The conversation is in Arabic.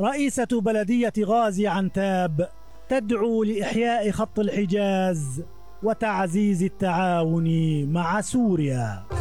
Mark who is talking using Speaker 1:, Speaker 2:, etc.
Speaker 1: رئيسة بلدية غازي عنتاب تدعو لإحياء خط الحجاز وتعزيز التعاون مع سوريا.